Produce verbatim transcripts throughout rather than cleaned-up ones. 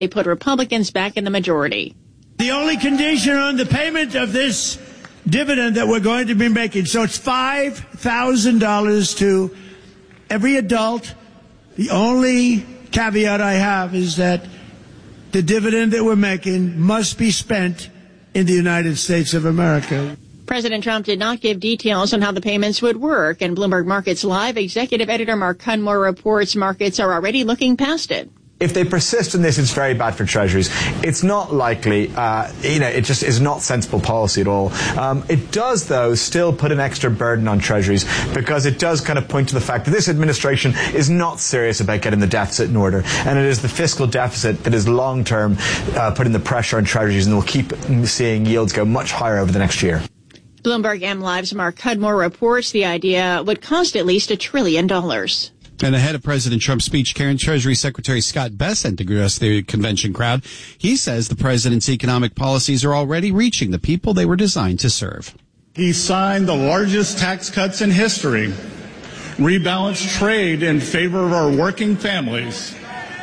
They put Republicans back in the majority. The only condition on the payment of this dividend that we're going to be making, so it's five thousand dollars to every adult. The only caveat I have is that the dividend that we're making must be spent in the United States of America. President Trump did not give details on how the payments would work, and Bloomberg Markets Live executive editor Mark Cudmore reports markets are already looking past it. If they persist in this, it's very bad for treasuries. It's not likely, uh, you know, it just is not sensible policy at all. Um, it does, though, still put an extra burden on treasuries because it does kind of point to the fact that this administration is not serious about getting the deficit in order. And it is the fiscal deficit that is long-term uh, putting the pressure on treasuries, and we'll keep seeing yields go much higher over the next year. Bloomberg M Live's Mark Cudmore reports the idea would cost at least a trillion dollars. And ahead of President Trump's speech, Karen, Treasury Secretary Scott Bessent addressed the convention crowd. He says the president's economic policies are already reaching the people they were designed to serve. He signed the largest tax cuts in history, rebalanced trade in favor of our working families,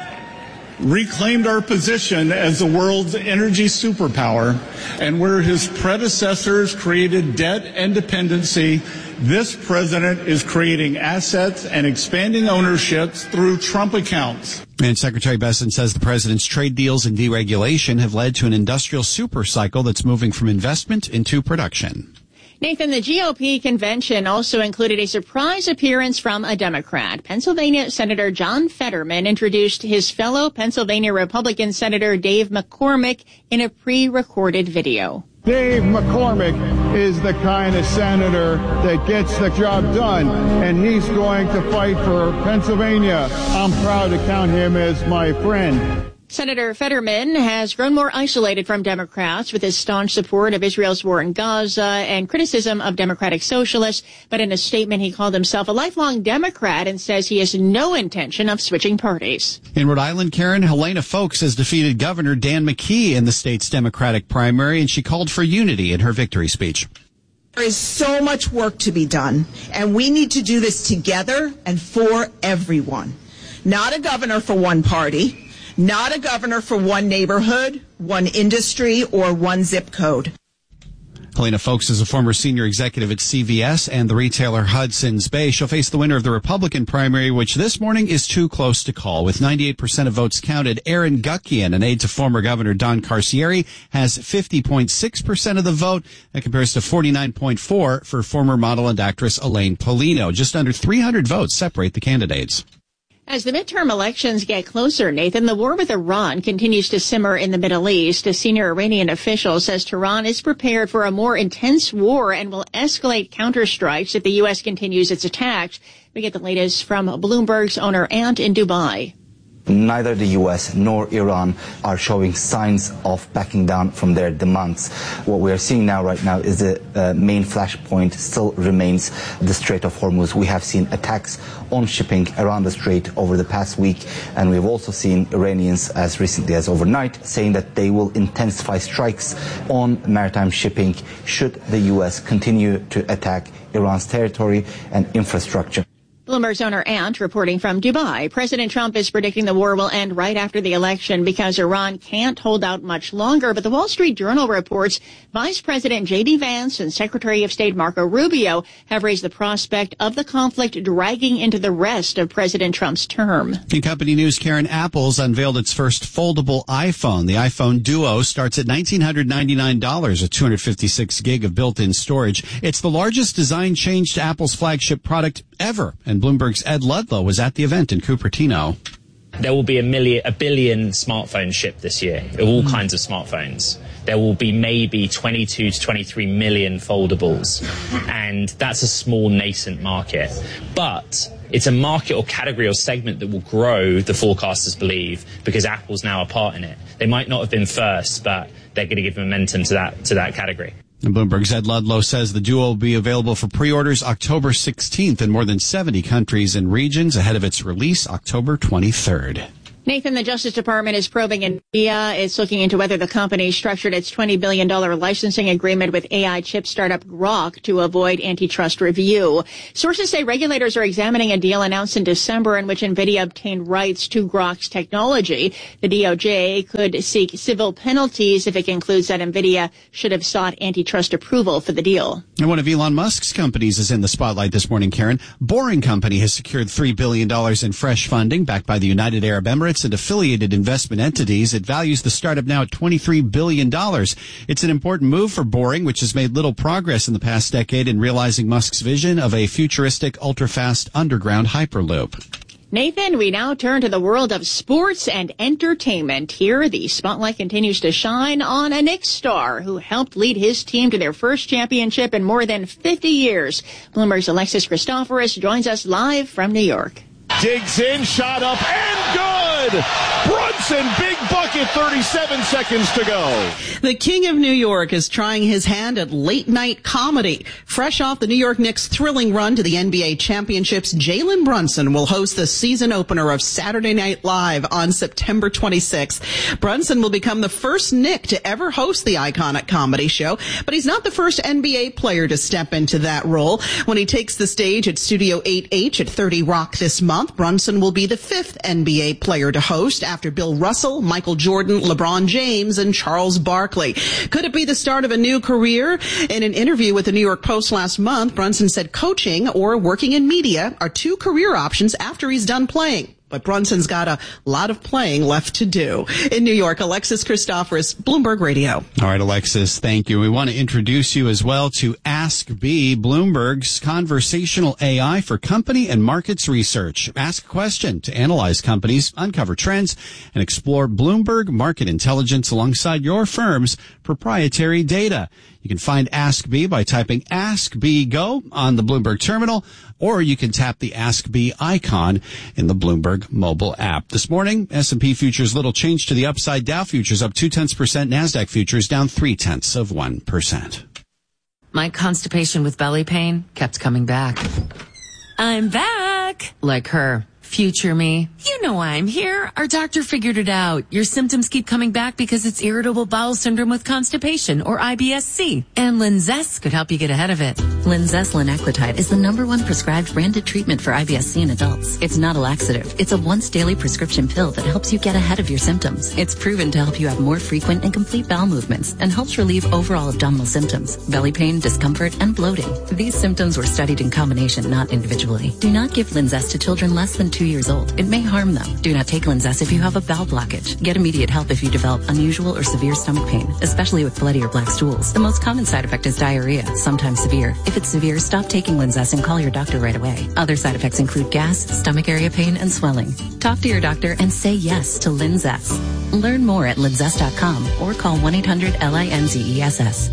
reclaimed our position as the world's energy superpower, and where his predecessors created debt and dependency, this president is creating assets and expanding ownerships through Trump accounts. And Secretary Bessent says the president's trade deals and deregulation have led to an industrial super cycle that's moving from investment into production. Nathan, the G O P convention also included a surprise appearance from a Democrat. Pennsylvania Senator John Fetterman introduced his fellow Pennsylvania Republican Senator Dave McCormick in a pre-recorded video. Dave McCormick is the kind of senator that gets the job done, and he's going to fight for Pennsylvania. I'm proud to count him as my friend. Senator Fetterman has grown more isolated from Democrats with his staunch support of Israel's war in Gaza and criticism of Democratic socialists. But in a statement, he called himself a lifelong Democrat and says he has no intention of switching parties. In Rhode Island, Karen, Helena Foulkes has defeated Governor Dan McKee in the state's Democratic primary, and she called for unity in her victory speech. There is so much work to be done, and we need to do this together and for everyone. Not a governor for one party. Not a governor for one neighborhood, one industry, or one zip code. Helena Foulkes is a former senior executive at C V S and the retailer Hudson's Bay. She'll face the winner of the Republican primary, which this morning is too close to call. With ninety-eight percent of votes counted, Aaron Guckian, an aide to former Governor Don Carcieri, has fifty point six percent of the vote. That compares to forty-nine point four for former model and actress Elaine Polino. Just under three hundred votes separate the candidates. As the midterm elections get closer, Nathan, the war with Iran continues to simmer in the Middle East. A senior Iranian official says Tehran is prepared for a more intense war and will escalate counterstrikes if the U S continues its attacks. We get the latest from Bloomberg's Owner Ant in Dubai. Neither the U S nor Iran are showing signs of backing down from their demands. What we are seeing now right now is the uh, main flashpoint still remains the Strait of Hormuz. We have seen attacks on shipping around the strait over the past week, and we've also seen Iranians as recently as overnight saying that they will intensify strikes on maritime shipping should the U S continue to attack Iran's territory and infrastructure. Bloomberg's Owner Ant reporting from Dubai. President Trump is predicting the war will end right after the election because Iran can't hold out much longer. But the Wall Street Journal reports Vice President J D Vance and Secretary of State Marco Rubio have raised the prospect of the conflict dragging into the rest of President Trump's term. In company news, Karen, Apple's unveiled its first foldable iPhone. The iPhone Duo starts at one thousand nine hundred ninety-nine dollars, a two hundred fifty-six gig of built-in storage. It's the largest design change to Apple's flagship product ever. And Bloomberg's Ed Ludlow was at the event in Cupertino. There will be a million, a billion smartphones shipped this year, of all kinds of smartphones. There will be maybe twenty-two to twenty-three million foldables, and that's a small nascent market. But it's a market or category or segment that will grow, the forecasters believe, because Apple's now a part in it. They might not have been first, but they're going to give momentum to that to that category. And Bloomberg's Ed Ludlow says the Duo will be available for pre-orders October sixteenth in more than seventy countries and regions ahead of its release October twenty-third. Nathan, the Justice Department is probing NVIDIA. It's looking into whether the company structured its twenty billion dollars licensing agreement with A I chip startup Grok to avoid antitrust review. Sources say regulators are examining a deal announced in December in which NVIDIA obtained rights to Grok's technology. The D O J could seek civil penalties if it concludes that NVIDIA should have sought antitrust approval for the deal. And one of Elon Musk's companies is in the spotlight this morning, Karen. Boring Company has secured three billion dollars in fresh funding backed by the United Arab Emirates and affiliated investment entities. It values the startup now at twenty-three billion dollars. It's an important move for Boring, which has made little progress in the past decade in realizing Musk's vision of a futuristic, ultra-fast underground hyperloop. Nathan, we now turn to the world of sports and entertainment. Here, the spotlight continues to shine on a Knicks star who helped lead his team to their first championship in more than fifty years. Bloomberg's Alexis Christoforous joins us live from New York. Digs in, shot up, and good! Brunson, big bucket, thirty-seven seconds to go. The King of New York is trying his hand at late-night comedy. Fresh off the New York Knicks' thrilling run to the N B A championships, Jalen Brunson will host the season opener of Saturday Night Live on September twenty-sixth. Brunson will become the first Knick to ever host the iconic comedy show, but he's not the first N B A player to step into that role. When he takes the stage at Studio eight H at thirty Rock this month, Brunson will be the fifth N B A player to host after Bill Russell, Michael Jordan, LeBron James, and Charles Barkley. Could it be the start of a new career? In an interview with the New York Post last month, Brunson said coaching or working in media are two career options after he's done playing. But Brunson's got a lot of playing left to do. In New York, Alexis Christoforous, Bloomberg Radio. All right, Alexis, thank you. We want to introduce you as well to Ask B, Bloomberg's conversational A I for company and markets research. Ask a question to analyze companies, uncover trends, and explore Bloomberg market intelligence alongside your firm's proprietary data. You can find Ask B by typing Ask B Go on the Bloomberg terminal, or you can tap the Ask B icon in the Bloomberg mobile app. This morning, S and P futures little change to the upside. Dow futures up two-tenths percent. NASDAQ futures down three-tenths of one percent. My constipation with belly pain kept coming back. I'm back! Like her. Future me. You know why I'm here. Our doctor figured it out. Your symptoms keep coming back because it's irritable bowel syndrome with constipation, or I B S C. And Linzess could help you get ahead of it. Linzess linaclotide is the number one prescribed branded treatment for I B S C in adults. It's not a laxative. It's a once daily prescription pill that helps you get ahead of your symptoms. It's proven to help you have more frequent and complete bowel movements and helps relieve overall abdominal symptoms, belly pain, discomfort, and bloating. These symptoms were studied in combination, not individually. Do not give Linzess to children less than two years old. It may harm them. Do not take Linzess if you have a bowel blockage. Get immediate help if you develop unusual or severe stomach pain, especially with bloody or black stools. The most common side effect is diarrhea, sometimes severe. If it's severe, stop taking Linzess and call your doctor right away. Other side effects include gas, stomach area pain, and swelling. Talk to your doctor and say yes to Linzess. Learn more at linzess dot com or call one eight hundred L I N Z E S S.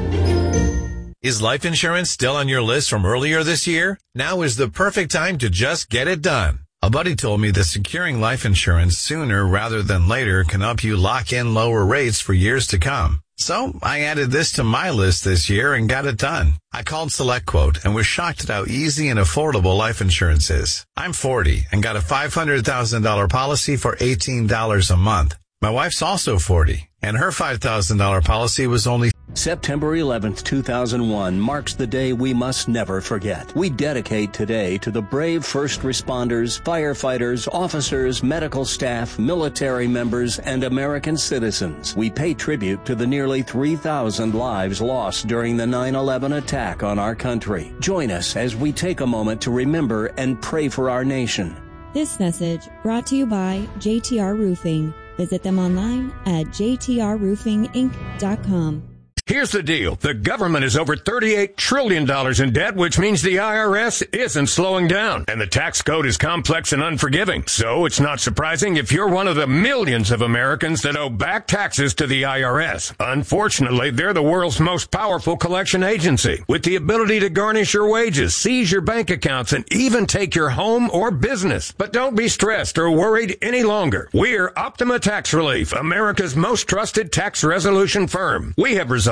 Is life insurance still on your list from earlier this year? Now is the perfect time to just get it done. A buddy told me that securing life insurance sooner rather than later can help you lock in lower rates for years to come. So I added this to my list this year and got it done. I called SelectQuote and was shocked at how easy and affordable life insurance is. I'm forty and got a five hundred thousand dollars policy for eighteen dollars a month. My wife's also forty, and her five thousand dollars policy was only September eleventh, two thousand one marks the day we must never forget. We dedicate today to the brave first responders, firefighters, officers, medical staff, military members, and American citizens. We pay tribute to the nearly three thousand lives lost during the nine eleven attack on our country. Join us as we take a moment to remember and pray for our nation. This message brought to you by J T R Roofing. Visit them online at j t r roofing inc dot com. Here's the deal. The government is over thirty-eight trillion dollars in debt, which means the I R S isn't slowing down. And the tax code is complex and unforgiving. So it's not surprising if you're one of the millions of Americans that owe back taxes to the I R S. Unfortunately, they're the world's most powerful collection agency, with the ability to garnish your wages, seize your bank accounts, and even take your home or business. But don't be stressed or worried any longer. We're Optima Tax Relief, America's most trusted tax resolution firm. We have resolved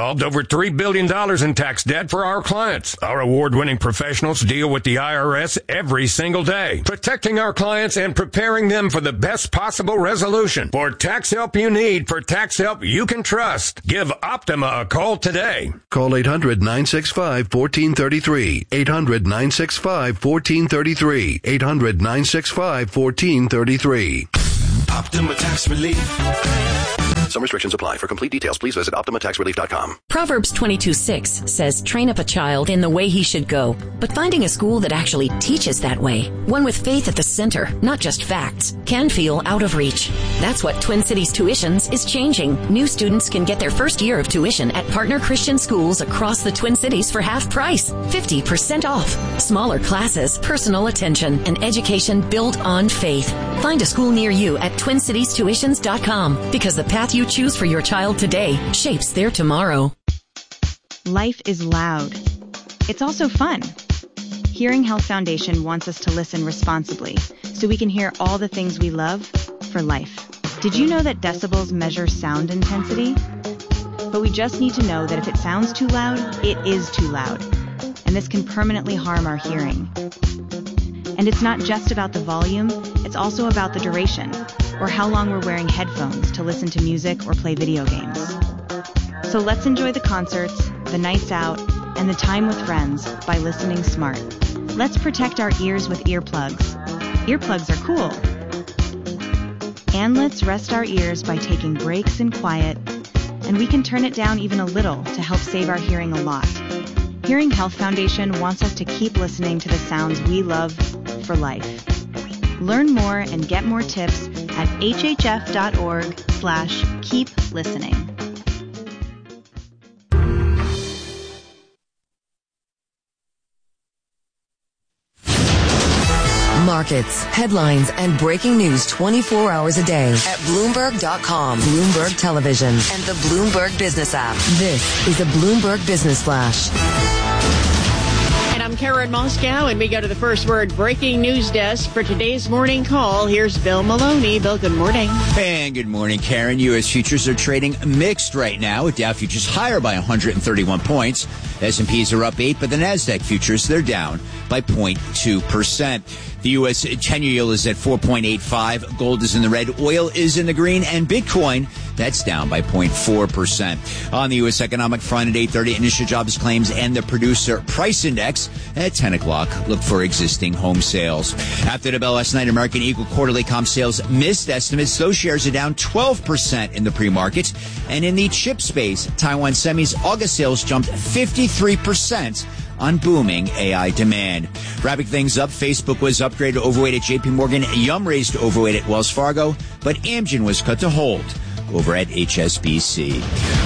solved over three billion dollars in tax debt for our clients. Our award-winning professionals deal with the I R S every single day, protecting our clients and preparing them for the best possible resolution. For tax help you need, for tax help you can trust, give Optima a call today. Call eight hundred, nine six five, one four three three. eight hundred, nine six five, one four three three. eight hundred, nine six five, one four three three. Optima Tax Relief. Some restrictions apply. For complete details, please visit Optima Tax Relief dot com. Proverbs twenty-two six says, train up a child in the way he should go. But finding a school that actually teaches that way, one with faith at the center, not just facts, can feel out of reach. That's what Twin Cities Tuitions is changing. New students can get their first year of tuition at partner Christian schools across the Twin Cities for half price, fifty percent off. Smaller classes, personal attention, and education built on faith. Find a school near you at twin cities tuitions dot com, because the path you choose for your child today shapes their tomorrow. Life is loud. It's also fun. Hearing Health Foundation wants us to listen responsibly so we can hear all the things we love for life. Did you know that decibels measure sound intensity? But we just need to know that if it sounds too loud, it is too loud. And this can permanently harm our hearing. And it's not just about the volume, it's also about the duration, or how long we're wearing headphones to listen to music or play video games. So let's enjoy the concerts, the nights out, and the time with friends by listening smart. Let's protect our ears with earplugs. Earplugs are cool. And let's rest our ears by taking breaks in quiet, and we can turn it down even a little to help save our hearing a lot. Hearing Health Foundation wants us to keep listening to the sounds we love for life. Learn more and get more tips at hhf.org slash keep listening. Markets, headlines, and breaking news twenty-four hours a day at Bloomberg dot com, Bloomberg Television, and the Bloomberg Business app. This is a Bloomberg Business Flash. And I'm Karen Moscow, and we go to the First Word breaking news desk for today's morning call. Here's Bill Maloney. Bill, good morning. And good morning, Karen. U S futures are trading mixed right now, with Dow futures higher by one hundred thirty-one points. S and P's are up eight, but the NASDAQ futures, they're down by zero point two percent. The U S ten-year yield is at four point eight five. Gold is in the red. Oil is in the green. And Bitcoin, that's down by zero point four percent. On the U S economic front at eight thirty, initial jobs claims and the producer price index. At ten o'clock, look for existing home sales. After the bell last night, American Eagle quarterly comp sales missed estimates. Those shares are down twelve percent in the pre-market. And in the chip space, Taiwan Semi's August sales jumped fifty-three percent. On booming A I demand. Wrapping things up, Facebook was upgraded to overweight at J P Morgan, Yum raised to overweight at Wells Fargo, but Amgen was cut to hold over at H S B C.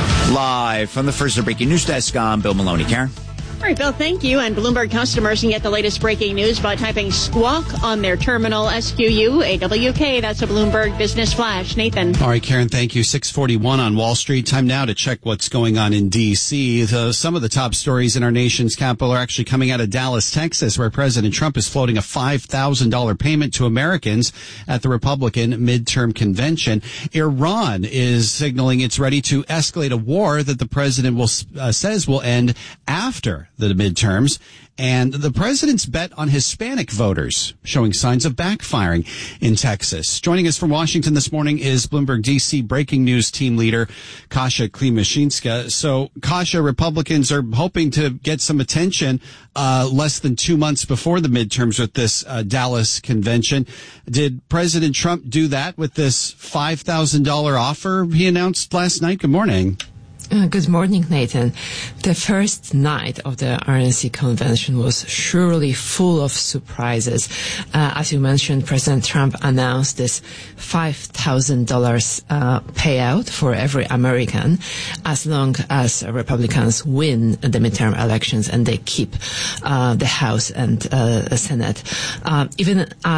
Live from the First Breaking News Desk, I'm Bill Maloney. Karen? All right, Bill, thank you. And Bloomberg customers can get the latest breaking news by typing squawk on their terminal, S Q U A W K. That's a Bloomberg Business Flash. Nathan. All right, Karen, thank you. six forty-one on Wall Street. Time now to check what's going on in D C. The, some of the top stories in our nation's capital are actually coming out of Dallas, Texas, where President Trump is floating a five thousand dollars payment to Americans at the Republican midterm convention. Iran is signaling it's ready to escalate a war that the president will uh, says will end after the midterms, and the president's bet on Hispanic voters showing signs of backfiring in Texas. Joining us from Washington this morning is Bloomberg D C breaking news team leader Kasia Klimashinska. So, Kasia, Republicans are hoping to get some attention uh less than two months before the midterms with this uh, Dallas convention. Did President Trump do that with this five thousand dollars offer he announced last night? Good morning. Uh, good morning, Nathan. The first night of the R N C convention was surely full of surprises. Uh, as you mentioned, President Trump announced this five thousand dollars uh, payout for every American as long as Republicans win the midterm elections and they keep uh, the House and uh, the Senate. Uh, even as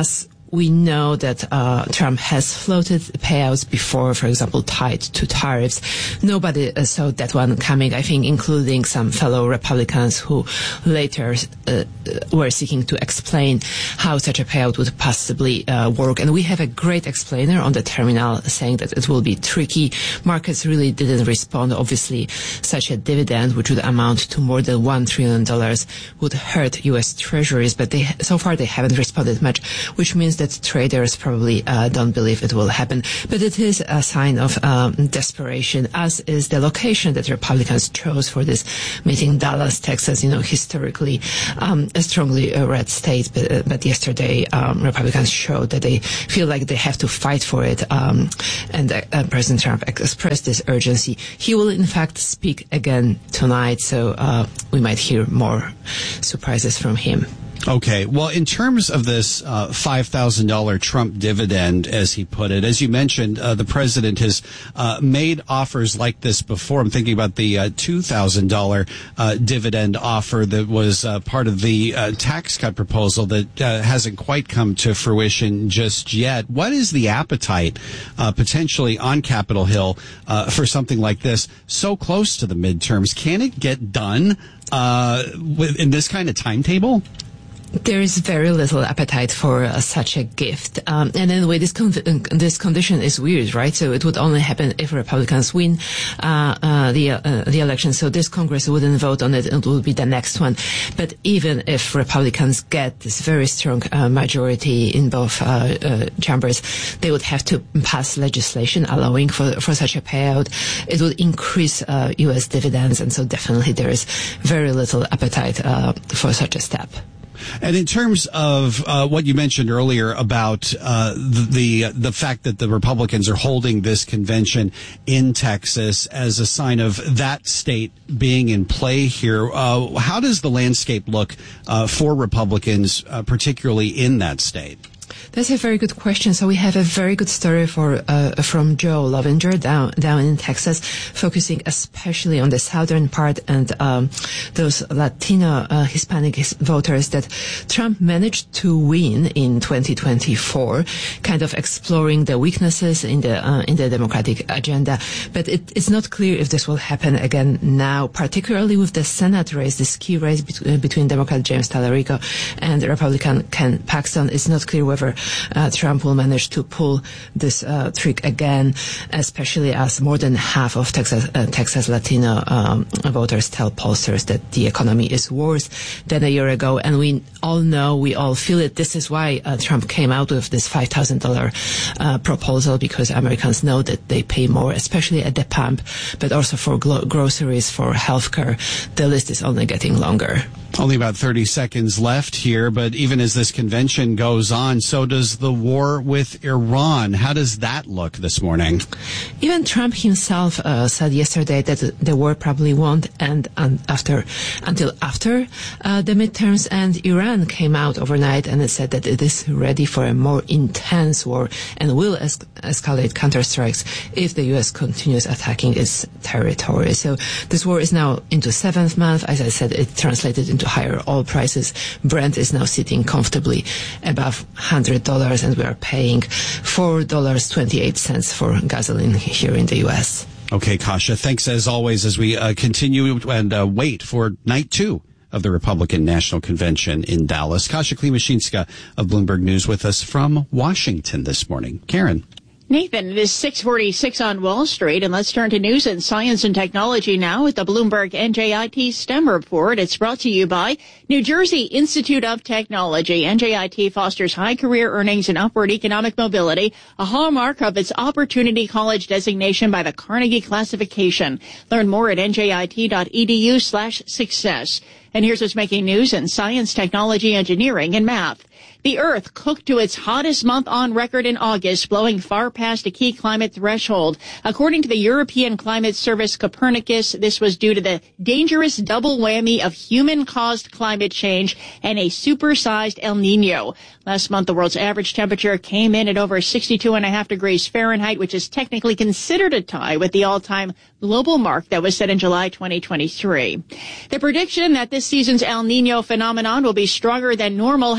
we know that uh, Trump has floated payouts before, for example, tied to tariffs. Nobody uh, saw that one coming, I think, including some fellow Republicans who later uh, were seeking to explain how such a payout would possibly uh, work. And we have a great explainer on the terminal saying that it will be tricky. Markets really didn't respond. Obviously, such a dividend, which would amount to more than one trillion dollars, would hurt U S Treasuries, but they so far they haven't responded much, which means that traders probably uh, don't believe it will happen. But it is a sign of um, desperation, as is the location that Republicans chose for this meeting, Dallas, Texas, you know, historically um, a strongly uh, red state. But, uh, but yesterday, um, Republicans showed that they feel like they have to fight for it. Um, and uh, President Trump expressed this urgency. He will, in fact, speak again tonight, so uh, we might hear more surprises from him. Okay. Well, in terms of this uh, five thousand dollars Trump dividend, as he put it, as you mentioned, uh, the president has uh, made offers like this before. I'm thinking about the uh, two thousand dollars uh, dividend offer that was uh, part of the uh, tax cut proposal that uh, hasn't quite come to fruition just yet. What is the appetite uh, potentially on Capitol Hill uh, for something like this so close to the midterms? Can it get done uh, with, in this kind of timetable? There is very little appetite for uh, such a gift. Um, and anyway, this con- this condition is weird, right? So it would only happen if Republicans win uh, uh, the uh, the election. So this Congress wouldn't vote on it. It would be the next one. But even if Republicans get this very strong uh, majority in both uh, uh, chambers, they would have to pass legislation allowing for, for such a payout. It would increase uh, U S dividends. And so definitely there is very little appetite uh, for such a step. And in terms of uh, what you mentioned earlier about uh, the, the the fact that the Republicans are holding this convention in Texas as a sign of that state being in play here, uh, how does the landscape look uh, for Republicans, uh, particularly in that state? That's a very good question. So we have a very good story for uh, from Joe Lovinger down down in Texas, focusing especially on the southern part and um, those Latino uh, Hispanic voters that Trump managed to win in twenty twenty-four, kind of exploring the weaknesses in the uh, in the Democratic agenda. But it, it's not clear if this will happen again now, particularly with the Senate race, this key race bet- between Democrat James Tallarico and Republican Ken Paxton. It's not clear whether Uh, Trump will manage to pull this uh, trick again, especially as more than half of Texas, uh, Texas Latino um, voters tell pollsters that the economy is worse than a year ago. And we all know, we all feel it. This is why uh, Trump came out with this five thousand dollars uh, proposal, because Americans know that they pay more, especially at the pump, but also for glo- groceries, for healthcare. The list is only getting longer. Only about thirty seconds left here, but even as this convention goes on, so does the war with Iran. How does that look this morning? Even Trump himself uh, said yesterday that the war probably won't end un- after until after uh, the midterms, and Iran came out overnight and it said that it is ready for a more intense war and will es- escalate counterstrikes if the U S continues attacking its territory. So this war is now into seventh month. As I said, it translated into to higher oil prices. Brent is now sitting comfortably above one hundred dollars, and we are paying four dollars and twenty-eight cents for gasoline here in the U S. Okay, Kasia, thanks as always as we uh, continue and uh, wait for night two of the Republican National Convention in Dallas. Kasia Klimashinska of Bloomberg News with us from Washington this morning. Karen. Nathan, it is six forty-six on Wall Street, and let's turn to news and science and technology now with the Bloomberg N J I T STEM report. It's brought to you by New Jersey Institute of Technology. N J I T fosters high career earnings and upward economic mobility, a hallmark of its Opportunity College designation by the Carnegie Classification. Learn more at njit.edu slash success. And here's what's making news in science, technology, engineering, and math. The Earth cooked to its hottest month on record in August, blowing far past a key climate threshold. According to the European Climate Service Copernicus, this was due to the dangerous double whammy of human-caused climate change and a supersized El Nino. Last month, the world's average temperature came in at over sixty-two point five degrees Fahrenheit, which is technically considered a tie with the all-time global mark that was set in July twenty twenty-three. The prediction that this season's El Nino phenomenon will be stronger than normal has alarmed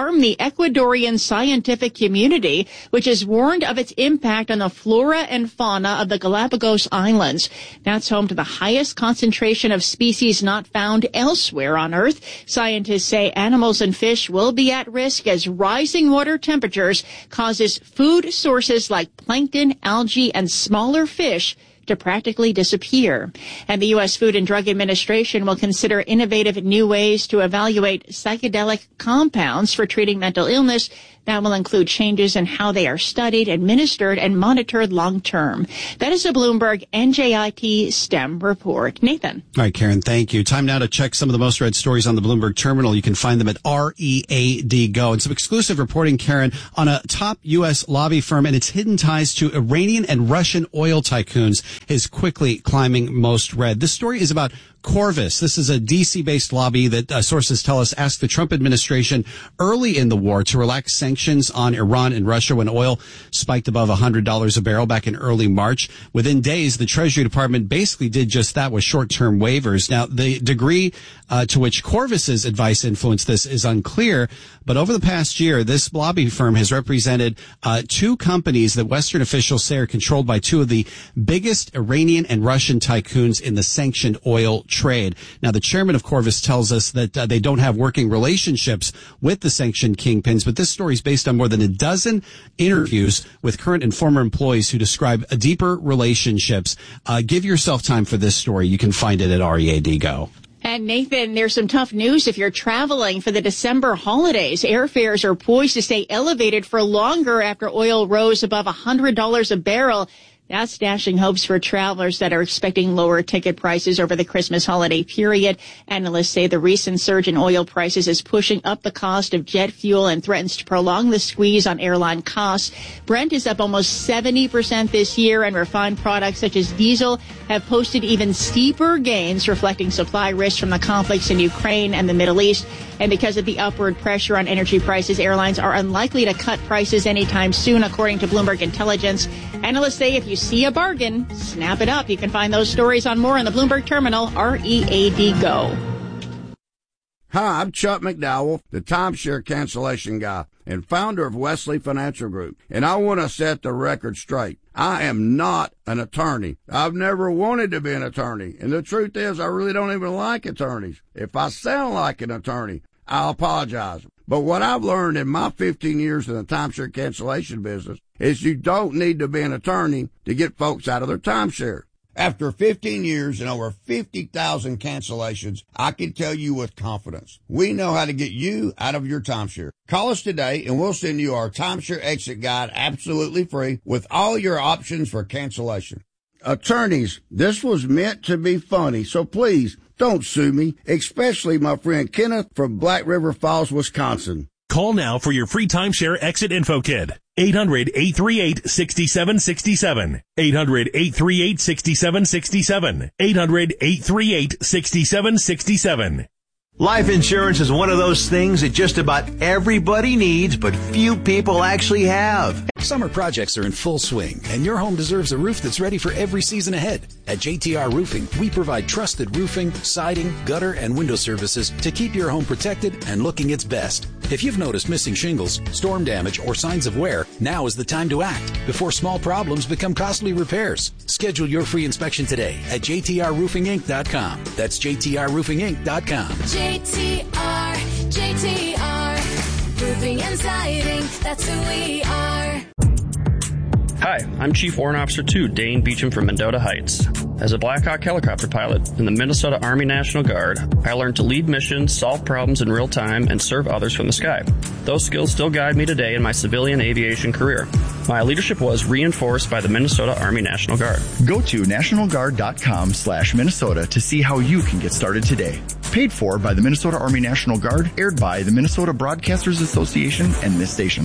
alarm the Ecuadorian scientific community, which has warned of its impact on the flora and fauna of the Galapagos Islands. That's home to the highest concentration of species not found elsewhere on Earth. Scientists say animals and fish will be at risk as rising water temperatures causes food sources like plankton, algae, and smaller fish to practically disappear. And the U S Food and Drug Administration will consider innovative new ways to evaluate psychedelic compounds for treating mental illness. That will include changes in how they are studied, administered, and monitored long term. That is a Bloomberg N J I T STEM report. Nathan. All right, Karen, thank you. Time now to check some of the most read stories on the Bloomberg terminal. You can find them at R E A D Go. And some exclusive reporting, Karen, on a top U S lobby firm and its hidden ties to Iranian and Russian oil tycoons is quickly climbing most read. This story is about Corvus. This is a D C-based lobby that uh, sources tell us asked the Trump administration early in the war to relax sanctions on Iran and Russia when oil spiked above one hundred dollars a barrel back in early March. Within days, the Treasury Department basically did just that with short-term waivers. Now, the degree uh, to which Corvus's advice influenced this is unclear, but over the past year, this lobby firm has represented uh, two companies that Western officials say are controlled by two of the biggest Iranian and Russian tycoons in the sanctioned oil trade. Now, the chairman of Corvus tells us that uh, they don't have working relationships with the sanctioned kingpins, but this story is based on more than a dozen interviews with current and former employees who describe a deeper relationships. Uh, give yourself time for this story. You can find it at R E A D Go. And Nathan, there's some tough news if you're traveling for the December holidays. Airfares are poised to stay elevated for longer after oil rose above one hundred dollars a barrel. That's dashing hopes for travelers that are expecting lower ticket prices over the Christmas holiday period. Analysts say the recent surge in oil prices is pushing up the cost of jet fuel and threatens to prolong the squeeze on airline costs. Brent is up almost seventy percent this year, and refined products such as diesel have posted even steeper gains, reflecting supply risks from the conflicts in Ukraine and the Middle East. And because of the upward pressure on energy prices, airlines are unlikely to cut prices anytime soon, according to Bloomberg Intelligence. Analysts say if you see a bargain, snap it up. You can find those stories on more on the Bloomberg Terminal, R E A D Go. Hi, I'm Chuck McDowell, the timeshare cancellation guy and founder of Wesley Financial Group, and I want to set the record straight. I am not an attorney. I've never wanted to be an attorney, and the truth is I really don't even like attorneys. If I sound like an attorney, I apologize. But what I've learned in my fifteen years in the timeshare cancellation business is you don't need to be an attorney to get folks out of their timeshare. After fifteen years and over fifty thousand cancellations, I can tell you with confidence, we know how to get you out of your timeshare. Call us today and we'll send you our timeshare exit guide absolutely free with all your options for cancellation. Attorneys, this was meant to be funny, so please don't sue me, especially my friend Kenneth from Black River Falls, Wisconsin. Call now for your free timeshare exit info kit. eight hundred, eight three eight, six seven six seven. eight hundred, eight three eight, six seven six seven. eight hundred, eight three eight, six seven six seven. Life insurance is one of those things that just about everybody needs, but few people actually have. Summer projects are in full swing, and your home deserves a roof that's ready for every season ahead. At J T R Roofing, we provide trusted roofing, siding, gutter, and window services to keep your home protected and looking its best. If you've noticed missing shingles, storm damage, or signs of wear, now is the time to act before small problems become costly repairs. Schedule your free inspection today at J T R roofing inc dot com. That's J T R roofing inc dot com. J T R, J T R, roofing and siding, that's who we are. Hi, I'm Chief Warrant Officer two, Dane Beecham from Mendota Heights. As a Black Hawk helicopter pilot in the Minnesota Army National Guard, I learned to lead missions, solve problems in real time, and serve others from the sky. Those skills still guide me today in my civilian aviation career. My leadership was reinforced by the Minnesota Army National Guard. Go to national guard dot com slash Minnesota to see how you can get started today. Paid for by the Minnesota Army National Guard, aired by the Minnesota Broadcasters Association and this station.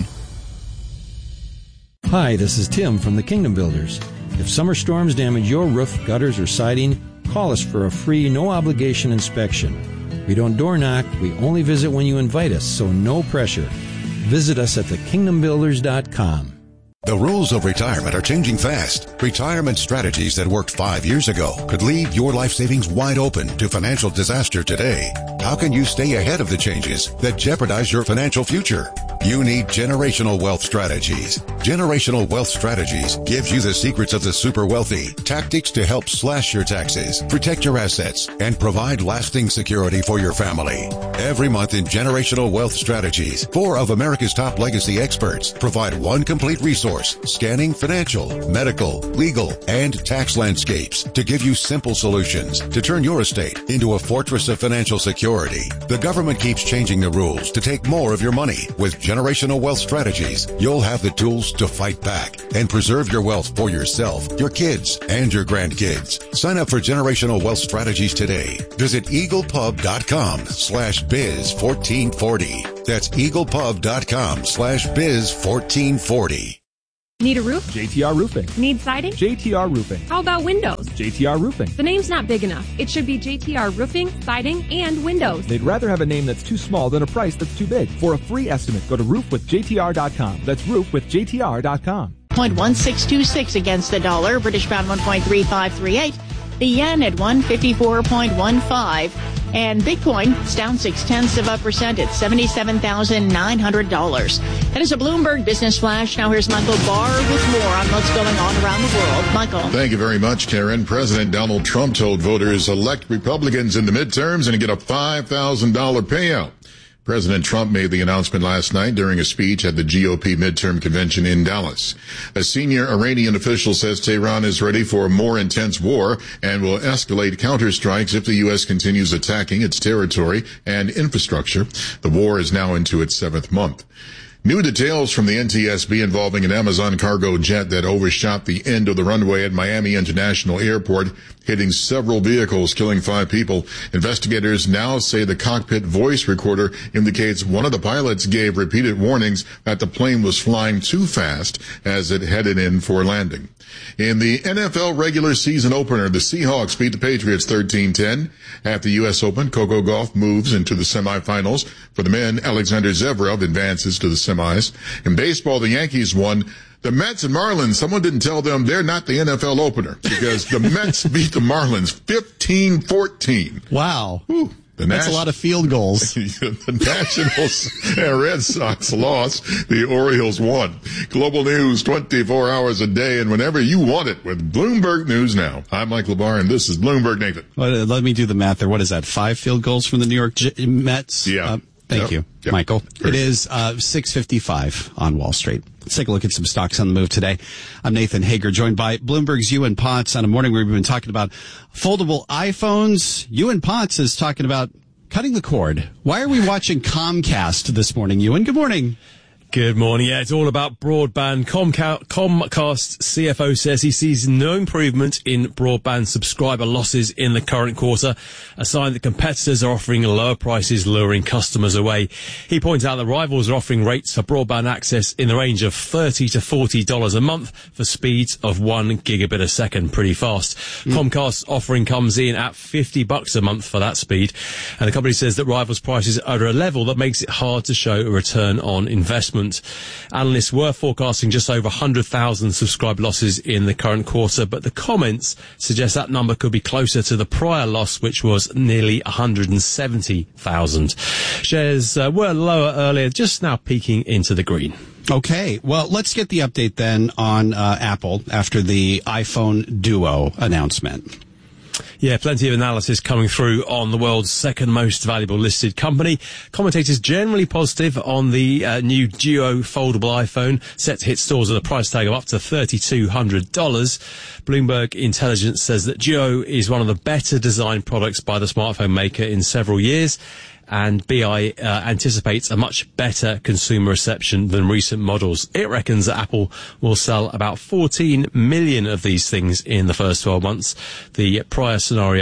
Hi, this is Tim from the Kingdom Builders. If summer storms damage your roof, gutters, or siding, call us for a free, no-obligation inspection. We don't door knock, we only visit when you invite us, so no pressure. Visit us at the kingdom builders dot com. The rules of retirement are changing fast. Retirement strategies that worked five years ago could leave your life savings wide open to financial disaster today. How can you stay ahead of the changes that jeopardize your financial future? You need Generational Wealth Strategies. Generational Wealth Strategies gives you the secrets of the super wealthy, tactics to help slash your taxes, protect your assets, and provide lasting security for your family. Every month in Generational Wealth Strategies, four of America's top legacy experts provide one complete resource, scanning financial, medical, legal, and tax landscapes to give you simple solutions to turn your estate into a fortress of financial security. The government keeps changing the rules to take more of your money. With Generational Wealth Strategies, you'll have the tools to fight back and preserve your wealth for yourself, your kids, and your grandkids. Sign up for Generational Wealth Strategies today. Visit eaglepub.com slash biz 1440. That's eaglepub.com slash biz 1440. Need a roof? J T R Roofing. Need siding? J T R Roofing. How about windows? J T R Roofing. The name's not big enough. It should be J T R Roofing, Siding, and Windows. They'd rather have a name that's too small than a price that's too big. For a free estimate, go to roof with J T R dot com. That's roof with J T R dot com. zero point one six two six against the dollar. British pound one point three five three eight. The yen at one fifty-four point one five. And Bitcoin is down six tenths of a percent at seventy-seven thousand nine hundred dollars. That is a Bloomberg Business Flash. Now here's Michael Barr with more on what's going on around the world. Michael. Thank you very much, Karen. President Donald Trump told voters elect Republicans in the midterms and get a five thousand dollars payout. President Trump made the announcement last night during a speech at the G O P midterm convention in Dallas. A senior Iranian official says Tehran is ready for a more intense war and will escalate counterstrikes if the U S continues attacking its territory and infrastructure. The war is now into its seventh month. New details from the N T S B involving an Amazon cargo jet that overshot the end of the runway at Miami International Airport, hitting several vehicles, killing five people. Investigators now say the cockpit voice recorder indicates one of the pilots gave repeated warnings that the plane was flying too fast as it headed in for landing. In the N F L regular season opener, the Seahawks beat the Patriots thirteen ten. At the U S Open, Coco Gauff moves into the semifinals. For the men, Alexander Zverev advances to the semis. In baseball, the Yankees won. The Mets and Marlins, someone didn't tell them they're not the N F L opener because the Mets beat the Marlins fifteen fourteen. Wow. Whew. The That's Nas- a lot of field goals. The Nationals and Red Sox lost. The Orioles won. Global news twenty-four hours a day and whenever you want it with Bloomberg News Now. I'm Mike LeBar and this is Bloomberg Nathan. Well, let me do the math there. What is that? Five field goals from the New York J- Mets? Yeah. Uh, Thank yep. you, yep. Michael. It is uh, six fifty-five on Wall Street. Let's take a look at some stocks on the move today. I'm Nathan Hager, joined by Bloomberg's Ewan Potts on a morning where we've been talking about foldable iPhones. Ewan Potts is talking about cutting the cord. Why are we watching Comcast this morning, Ewan? Good morning. Good morning. Yeah, it's all about broadband. Comcast, Comcast C F O says he sees no improvement in broadband subscriber losses in the current quarter, a sign that competitors are offering lower prices, luring customers away. He points out that rivals are offering rates for broadband access in the range of thirty to forty dollars a month for speeds of one gigabit a second. Pretty fast. Mm. Comcast's offering comes in at fifty bucks a month for that speed. And the company says that rivals' prices are at a level that makes it hard to show a return on investment. Analysts were forecasting just over one hundred thousand subscriber losses in the current quarter, but the comments suggest that number could be closer to the prior loss, which was nearly one hundred seventy thousand. Shares uh, were lower earlier, just now peaking into the green. Okay, well, let's get the update then on uh, Apple after the iPhone Duo announcement. Yeah, plenty of analysis coming through on the world's second most valuable listed company. Commentators generally positive on the uh, new Duo foldable iPhone, set to hit stores at a price tag of up to three thousand two hundred dollars. Bloomberg Intelligence says that Duo is one of the better designed products by the smartphone maker in several years. And B I uh, anticipates a much better consumer reception than recent models. It reckons that Apple will sell about fourteen million of these things in the first twelve months. The prior scenario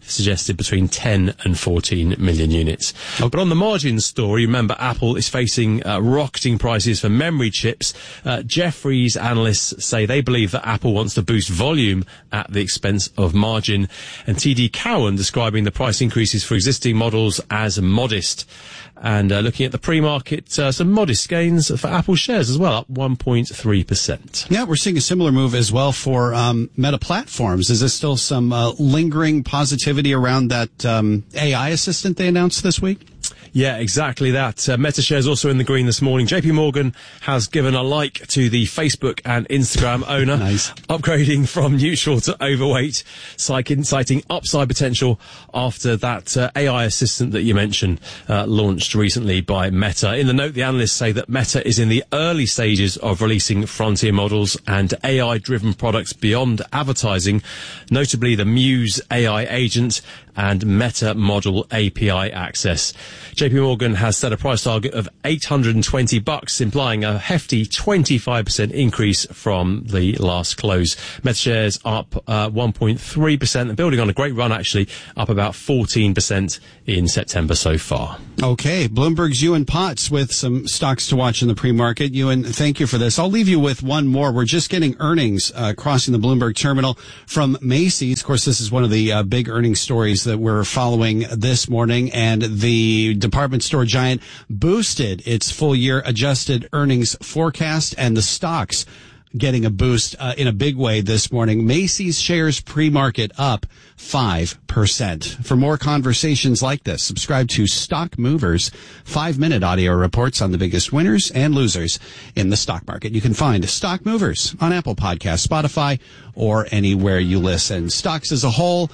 suggested between ten and fourteen million units. Okay. But on the margin story, remember Apple is facing uh, rocketing prices for memory chips. Uh, Jefferies analysts say they believe that Apple wants to boost volume at the expense of margin. And T D Cowen describing the price increases for existing models as modest. And uh, looking at the pre-market, uh, some modest gains for Apple shares as well, up one point three percent. Yeah, we're seeing a similar move as well for um, Meta Platforms. Is there still some uh, lingering positivity around that um, A I assistant they announced this week? Yeah, exactly that. Uh, Meta shares also in the green this morning. J P Morgan has given a like to the Facebook and Instagram owner, nice. upgrading from neutral to overweight, citing upside potential after that uh, A I assistant that you mentioned uh, launched recently by Meta. In the note, the analysts say that Meta is in the early stages of releasing frontier models and A I-driven products beyond advertising, notably the Muse A I agent and Meta Model A P I access. J P Morgan has set a price target of eight hundred twenty bucks, implying a hefty twenty-five percent increase from the last close. Meta shares up uh, one point three percent, and building on a great run, actually, up about fourteen percent in September so far. Okay, Bloomberg's Ewan Potts with some stocks to watch in the pre-market. Ewan, thank you for this. I'll leave you with one more. We're just getting earnings uh, crossing the Bloomberg terminal from Macy's. Of course, this is one of the uh, big earnings stories that we're following this morning, and the department store giant boosted its full year adjusted earnings forecast, and the stocks getting a boost uh, in a big way this morning. Macy's shares pre-market up five percent. For more conversations like this, subscribe to Stock Movers, five-minute audio reports on the biggest winners and losers in the stock market. You can find Stock Movers on Apple Podcasts, Spotify, or anywhere you listen. Stocks as a whole,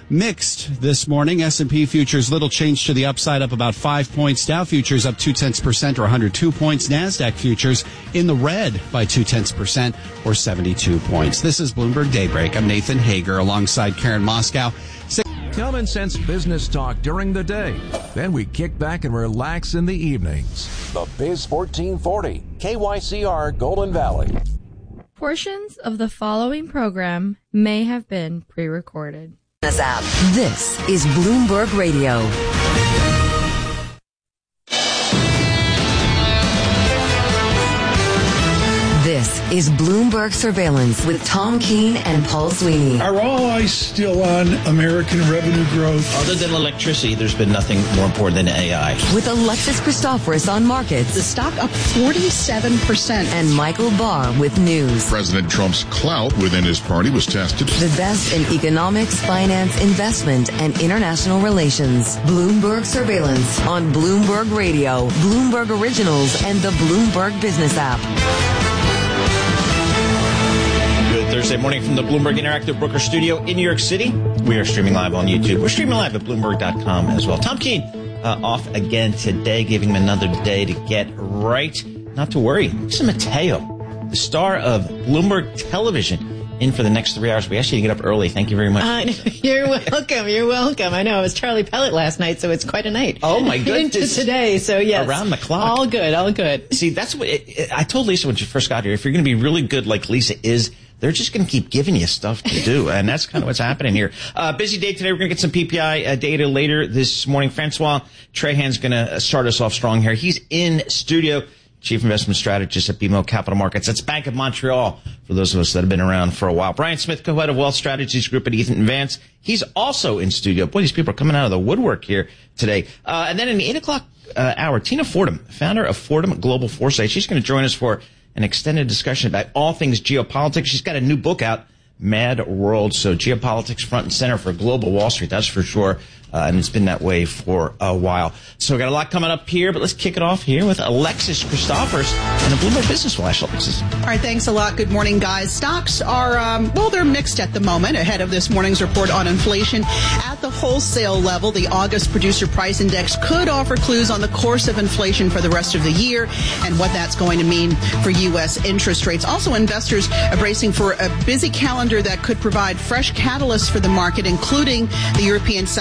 mixed this morning. S and P futures little change to the upside, up about five points. Dow futures up two tenths percent or one hundred two points. NASDAQ futures in the red by two tenths percent or seventy-two points. This is Bloomberg Daybreak. I'm Nathan Hager alongside Karen Moscow. Common sense business talk during the day. Then we kick back and relax in the evenings. The Biz fourteen forty, K Y C R Golden Valley. Portions of the following program may have been pre-recorded. This is Bloomberg Radio. This is Bloomberg Surveillance with Tom Keene and Paul Sweeney. Are all eyes still on American revenue growth? Other than electricity, there's been nothing more important than A I. With Alexis Christoforous on markets. The stock up forty-seven percent. And Michael Barr with news. President Trump's clout within his party was tested. The best in economics, finance, investment, and international relations. Bloomberg Surveillance on Bloomberg Radio, Bloomberg Originals, and the Bloomberg Business app. Thursday morning from the Bloomberg Interactive Brooker Studio in New York City. We are streaming live on YouTube. We're streaming live at Bloomberg dot com as well. Tom Keene uh, off again today, giving him another day to get right. Not to worry. Lisa Mateo, the star of Bloomberg Television, in for the next three hours. We asked you to get up early. Thank you very much. Uh, you're welcome. You're welcome. I know. It was Charlie Pellet last night, so it's quite a night. Oh, my goodness. Into today, so yes. Around the clock. All good. All good. See, that's what it, it, I told Lisa when she first got here. If you're going to be really good like Lisa is, they're just going to keep giving you stuff to do, and that's kind of what's happening here. Uh, busy day today. We're going to get some P P I uh, data later this morning. Francois Trahan's going to start us off strong here. He's in studio, Chief Investment Strategist at B M O Capital Markets. That's Bank of Montreal, for those of us that have been around for a while. Brian Smith, co-head of Wealth Strategies Group at Ethan Vance. He's also in studio. Boy, these people are coming out of the woodwork here today. Uh, and then in the eight o'clock uh, hour, Tina Fordham, founder of Fordham Global Foresight. She's going to join us for an extended discussion about all things geopolitics. She's got a new book out, Mad World. So geopolitics front and center for global Wall Street, that's for sure. Uh, and it's been that way for a while. So we've got a lot coming up here, but let's kick it off here with Alexis Christoforous and a Bloomberg Business Flash. Alexis. All right, thanks a lot. Good morning, guys. Stocks are, um, well, they're mixed at the moment ahead of this morning's report on inflation. At the wholesale level, the August Producer Price Index could offer clues on the course of inflation for the rest of the year and what that's going to mean for U S interest rates. Also, investors are bracing for a busy calendar that could provide fresh catalysts for the market, including the European Central Bank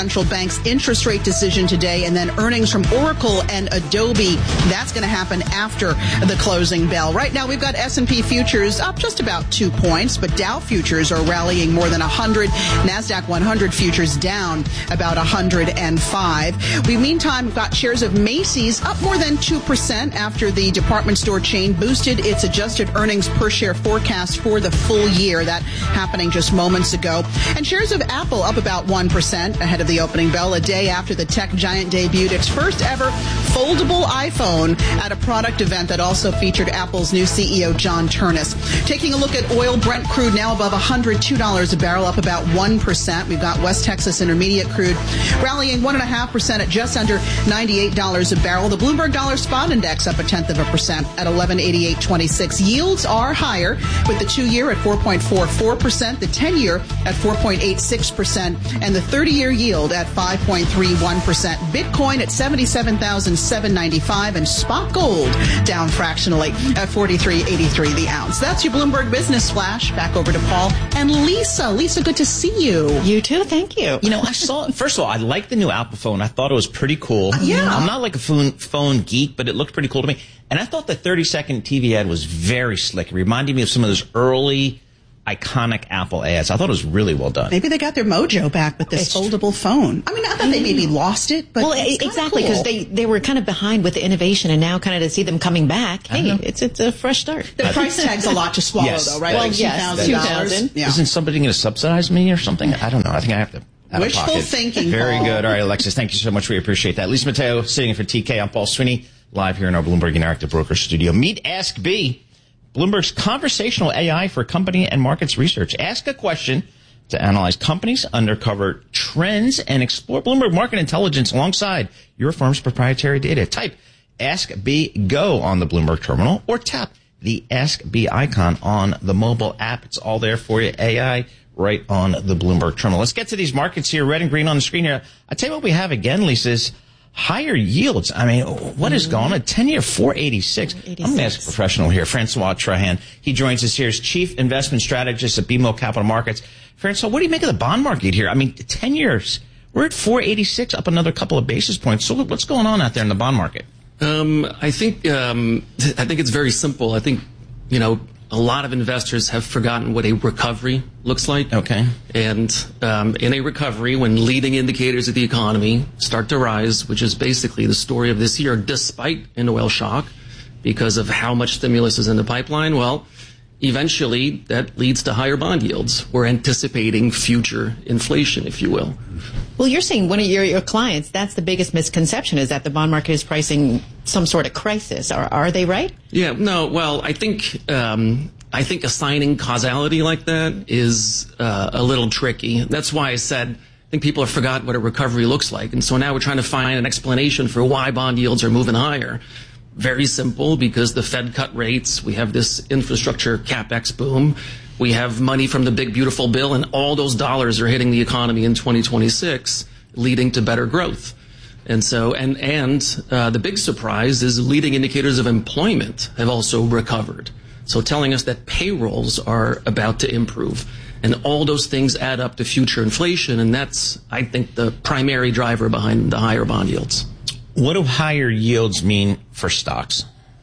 Bank's interest rate decision today, and then earnings from Oracle and Adobe. That's going to happen after the closing bell. Right now, we've got S and P futures up just about two points, but Dow futures are rallying more than one hundred. NASDAQ one hundred futures down about one hundred five. We, meantime, we've got shares of Macy's up more than two percent after the department store chain boosted its adjusted earnings per share forecast for the full year. That happening just moments ago. And shares of Apple up about one percent ahead of the opening bell, a day after the tech giant debuted its first ever foldable iPhone at a product event that also featured Apple's new C E O, John Ternus. Taking a look at oil, Brent crude now above one hundred two dollars a barrel, up about one percent. We've got West Texas Intermediate crude rallying one point five percent at just under ninety-eight dollars a barrel. The Bloomberg Dollar Spot Index up a tenth of a percent at eleven eighty-eight twenty-six. Yields are higher, with the two-year at four point four four percent, the ten-year at four point eight six percent, and the thirty-year yield at five point three one percent. Bitcoin at seventy-seven thousand seven hundred ninety-five, and spot gold down fractionally at forty-three eighty-three the ounce. That's your Bloomberg Business Flash. Back over to Paul and Lisa. Lisa, good to see you. You too. Thank you. You know, I saw, first of all, I like the new Apple phone. I thought it was pretty cool. Uh, yeah. I'm not like a phone, phone geek, but it looked pretty cool to me. And I thought the thirty second T V ad was very slick. It reminded me of some of those early iconic Apple ads. I thought it was really well done. Maybe they got their mojo back with this it's, foldable phone. I mean, not that they maybe lost it, but well, exactly, because cool. they, they were kind of behind with the innovation, and now kind of to see them coming back, hey, it's it's a fresh start. The price tag's a lot to swallow, yes, though, right? Well, like yes, two thousand dollars. Yeah. Isn't somebody going to subsidize me or something? I don't know. I think I have to. Wishful thinking, Very Paul. good. All right, Alexis, thank you so much. We appreciate that. Lisa Mateo sitting in for T K. I'm Paul Sweeney, live here in our Bloomberg Interactive Broker studio. Meet Ask B, Bloomberg's conversational A I for company and markets research. Ask a question to analyze companies, uncover trends, and explore Bloomberg Market Intelligence alongside your firm's proprietary data. Type Ask B Go on the Bloomberg terminal or tap the Ask B icon on the mobile app. It's all there for you. A I right on the Bloomberg terminal. Let's get to these markets here. Red and green on the screen here. I tell you what we have again, Lisa, is higher yields. I mean, what is going on? ten-year four eighty-six. I'm going to ask a professional here, Francois Trahan. He joins us here as Chief Investment Strategist at B M O Capital Markets. Francois, what do you make of the bond market here? I mean, ten years, we're at four eighty-six, up another couple of basis points. So what's going on out there in the bond market? Um, I think um, I think it's very simple. I think, you know, a lot of investors have forgotten what a recovery looks like. Okay. And um, in a recovery, when leading indicators of the economy start to rise, which is basically the story of this year, despite an oil shock, because of how much stimulus is in the pipeline, well, eventually that leads to higher bond yields. We're anticipating future inflation, if you will. Well, you're saying one of your, your clients, that's the biggest misconception, is that the bond market is pricing some sort of crisis. Are, are they right? Yeah, no, well, I think um, I think assigning causality like that is uh, a little tricky. That's why I said I think people have forgotten what a recovery looks like. And so now we're trying to find an explanation for why bond yields are moving higher. Very simple, because the Fed cut rates, we have this infrastructure capex boom, we have money from the big beautiful bill, and all those dollars are hitting the economy in twenty twenty-six, leading to better growth. And so, and and uh, the big surprise is leading indicators of employment have also recovered. So telling us that payrolls are about to improve. And all those things add up to future inflation, and that's, I think, the primary driver behind the higher bond yields. What do higher yields mean for stocks?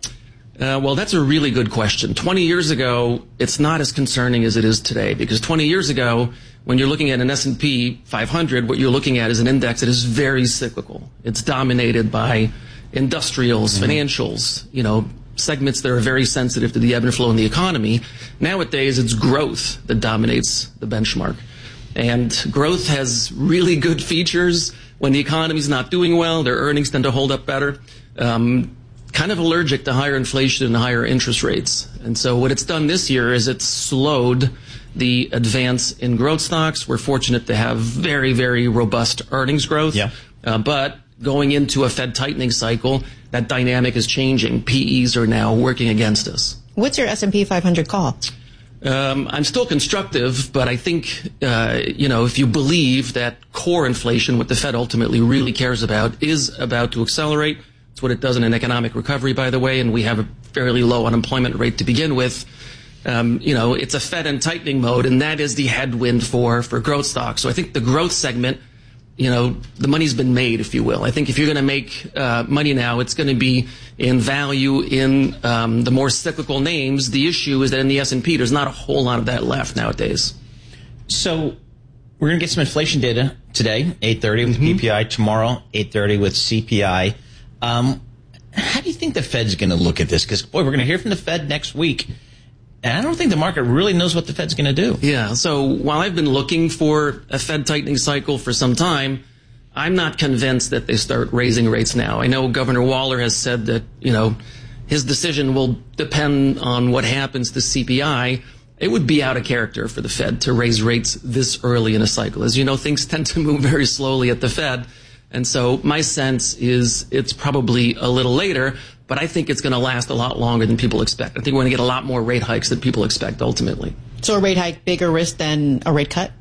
Uh, well, that's a really good question. twenty years ago, it's not as concerning as it is today, because twenty years ago, when you're looking at an S and P five hundred, what you're looking at is an index that is very cyclical. It's dominated by industrials, mm-hmm. financials, you know, segments that are very sensitive to the ebb and flow in the economy. Nowadays, it's growth that dominates the benchmark. And growth has really good features. When the economy's not doing well, their earnings tend to hold up better. Um, kind of allergic to higher inflation and higher interest rates. And so what it's done this year is it's slowed the advance in growth stocks. We're fortunate to have very, very robust earnings growth. Yeah. Uh, but going into a Fed tightening cycle, that dynamic is changing. P Es are now working against us. What's your S and P five hundred call? Um, I'm still constructive, but I think, uh, you know, if you believe that core inflation, what the Fed ultimately really cares about, is about to accelerate. It's what it does in an economic recovery, by the way, and we have a fairly low unemployment rate to begin with. Um, you know, it's a Fed and tightening mode, and that is the headwind for, for growth stocks. So I think the growth segment you know, the money's been made, if you will. I think if you're going to make uh, money now, it's going to be in value in um, the more cyclical names. The issue is that in the S and P, there's not a whole lot of that left nowadays. So we're going to get some inflation data today, eight thirty with mm-hmm. P P I, tomorrow, eight thirty with C P I. Um, how do you think the Fed's going to look at this? Because, boy, we're going to hear from the Fed next week. And I don't think the market really knows what the Fed's going to do. Yeah, so while I've been looking for a Fed tightening cycle for some time, I'm not convinced that they start raising rates now. I know Governor Waller has said that, you know, his decision will depend on what happens to C P I. It would be out of character for the Fed to raise rates this early in a cycle. As you know, things tend to move very slowly at the Fed. And so my sense is it's probably a little later, but I think it's going to last a lot longer than people expect. I think we're going to get a lot more rate hikes than people expect ultimately. So a rate hike, bigger risk than a rate cut?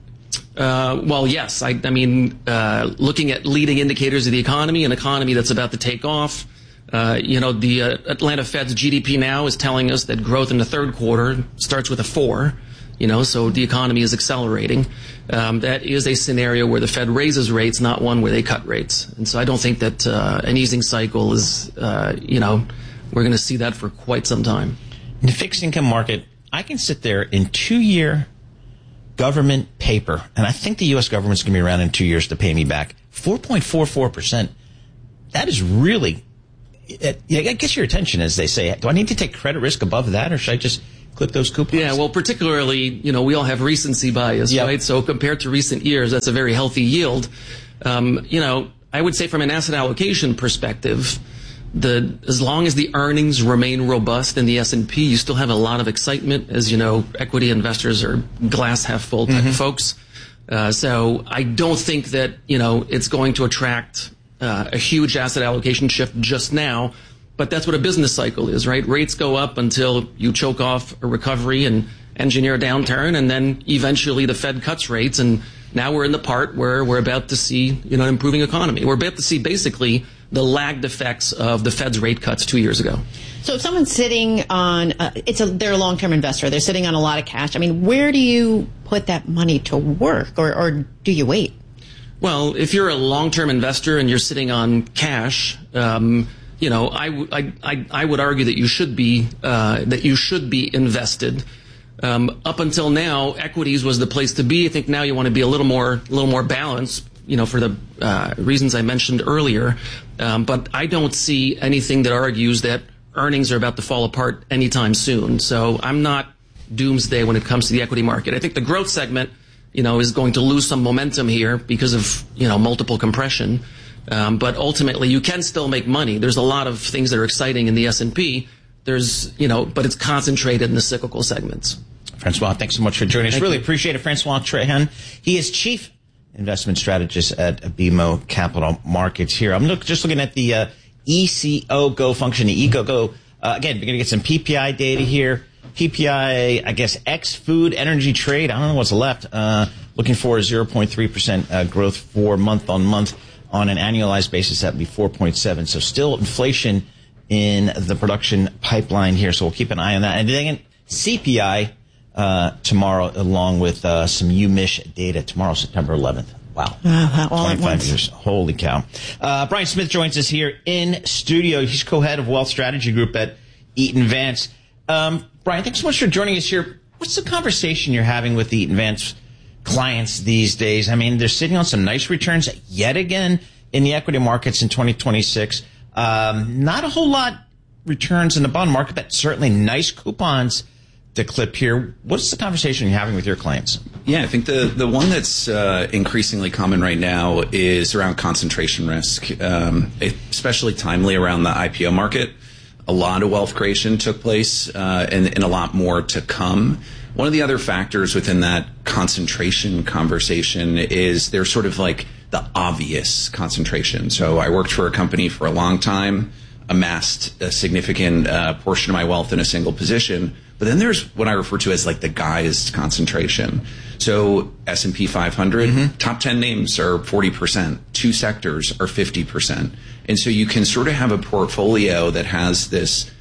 Uh, well, yes. I, I mean, uh, looking at leading indicators of the economy, an economy that's about to take off, uh, you know, the uh, Atlanta Fed's G D P now is telling us that growth in the third quarter starts with a four. You know, so the economy is accelerating. Um, that is a scenario where the Fed raises rates, not one where they cut rates. And so I don't think that uh, an easing cycle is, uh, you know, we're going to see that for quite some time. In the fixed income market, I can sit there in two-year government paper, and I think the U S government's going to be around in two years to pay me back four point four four percent. That is really, it, it gets your attention, as they say. Do I need to take credit risk above that, or should I just clip those coupons? Yeah, well, particularly, you know, we all have recency bias, yep. right? So compared to recent years, that's a very healthy yield. Um, you know, I would say from an asset allocation perspective, the as long as the earnings remain robust in the S and P, you still have a lot of excitement. As you know, equity investors are glass half full type mm-hmm. of folks. Uh, so I don't think that, you know, it's going to attract uh, a huge asset allocation shift just now. But that's what a business cycle is, right? Rates go up until you choke off a recovery and engineer a downturn, and then eventually the Fed cuts rates, and now we're in the part where we're about to see, you know, an improving economy. We're about to see basically the lagged effects of the Fed's rate cuts two years ago. So if someone's sitting on, uh, it's a, they're a long-term investor, they're sitting on a lot of cash. I mean, where do you put that money to work, or, or do you wait? Well, if you're a long-term investor and you're sitting on cash, um, you know, I, w- I, I, I would argue that you should be uh, that you should be invested. Um, up until now, equities was the place to be. I think now you want to be a little more, a little more balanced, you know, for the uh, reasons I mentioned earlier. Um, but I don't see anything that argues that earnings are about to fall apart anytime soon. So I'm not doomsday when it comes to the equity market. I think the growth segment, you know, is going to lose some momentum here because of, you know, multiple compression. Um, but ultimately, you can still make money. There's a lot of things that are exciting in the S and P. There's, you know, but it's concentrated in the cyclical segments. Francois, thanks so much for joining us. Thank really you. appreciate it. Francois Trahan. He is Chief Investment Strategist at B M O Capital Markets here. I'm look, just looking at the uh, E C O Go function, the E C O Go. Uh, again, we're going to get some P P I data here. P P I, I guess, ex-food energy trade. I don't know what's left. Uh, looking for a zero point three percent uh, growth for month on month. On an annualized basis, that would be four point seven. So still inflation in the production pipeline here. So we'll keep an eye on that. And then C P I uh, tomorrow, along with uh, some U M I S H data tomorrow, September eleventh. Wow. Uh, all at twenty-five once. years. Holy cow. Uh, Brian Smith joins us here in studio. He's co-head of Wealth Strategy Group at Eaton Vance. Um, Brian, thanks so much for joining us here. What's the conversation you're having with the Eaton Vance clients these days? I mean, they're sitting on some nice returns yet again in the equity markets in twenty twenty-six. Um, not a whole lot returns in the bond market, but certainly nice coupons to clip here. What's the conversation you're having with your clients? Yeah, I think the, the one that's uh, increasingly common right now is around concentration risk, um, especially timely around the I P O market. A lot of wealth creation took place uh, and, and a lot more to come. One of the other factors within that concentration conversation is there's sort of like the obvious concentration. So I worked for a company for a long time, amassed a significant uh, portion of my wealth in a single position. But then there's what I refer to as like the guised concentration. So S and P five hundred, mm-hmm. top ten names are forty percent. Two sectors are fifty percent. And so you can sort of have a portfolio that has this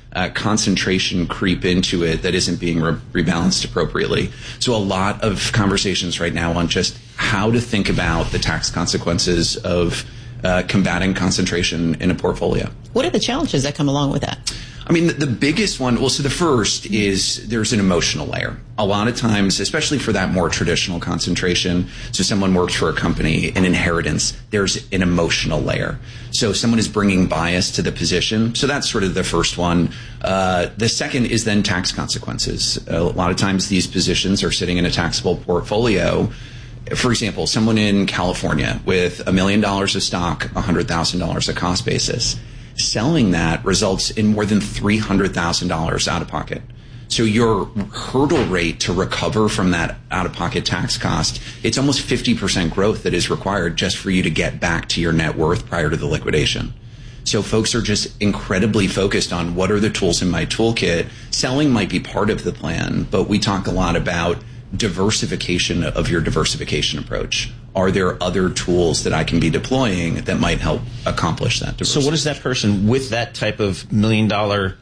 uh, concentration creep into it that isn't being re- rebalanced appropriately. So a lot of conversations right now on just how to think about the tax consequences of uh, combating concentration in a portfolio. What are the challenges that come along with that? I mean, the, the biggest one, well, so the first is there's an emotional layer. A lot of times, especially for that more traditional concentration, so someone works for a company, an inheritance, there's an emotional layer. So someone is bringing bias to the position. So that's sort of the first one. Uh, the second is then tax consequences. A lot of times these positions are sitting in a taxable portfolio. For example, someone in California with a million dollars of stock, one hundred thousand dollars of cost basis. Selling that results in more than three hundred thousand dollars out of pocket. So your hurdle rate to recover from that out-of-pocket tax cost, it's almost fifty percent growth that is required just for you to get back to your net worth prior to the liquidation. So folks are just incredibly focused on what are the tools in my toolkit. Selling might be part of the plan, but we talk a lot about diversification of your diversification approach. Are there other tools that I can be deploying that might help accomplish that diversity? So what is that person with that type of million dollar